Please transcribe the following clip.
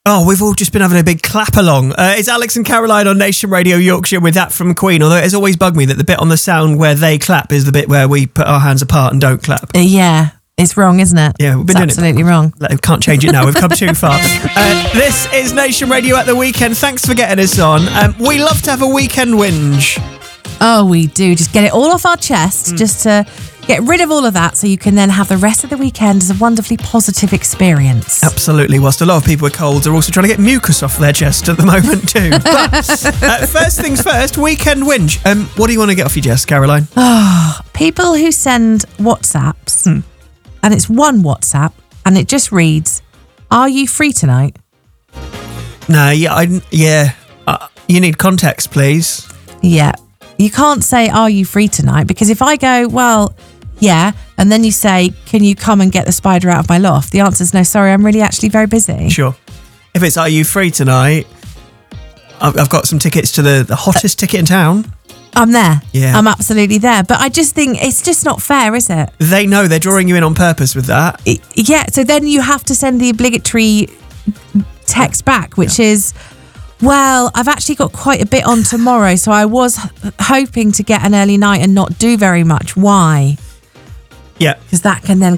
Oh, we've all just been having a big clap along. It's Alex and Caroline on Nation Radio Yorkshire with That From Queen, although it has always bugged me that the bit on the sound where they clap is the bit where we put our hands apart and don't clap. Yeah, it's wrong, isn't it? Yeah, we've been doing absolutely it. wrong. Can't change it now. We've come too far. This is Nation Radio at the weekend. Thanks for getting us on. We love to have a weekend whinge. Oh, we do. Just get it all off our chest, just to get rid of all of that so you can then have the rest of the weekend as a wonderfully positive experience. Absolutely. Whilst a lot of people with colds are also trying to get mucus off their chest at the moment too. But first things first, weekend whinge. What do you want to get off your chest, Caroline? People who send WhatsApps, and it's one WhatsApp, and it just reads, "Are you free tonight?" No, you need context, please. Yeah. You can't say, "Are you free tonight?" Because if I go, well, yeah, and then you say, "Can you come and get the spider out of my loft?" The answer is no, sorry, I'm really actually very busy. Sure. If it's, "Are you free tonight?" I've got some tickets to the hottest ticket in town. I'm there. Yeah. I'm absolutely there. But I just think it's just not fair, is it? They know they're drawing you in on purpose with that. Yeah, so then you have to send the obligatory text back, which is, well, I've actually got quite a bit on tomorrow, so I was hoping to get an early night and not do very much. Why? Yeah. Because that can then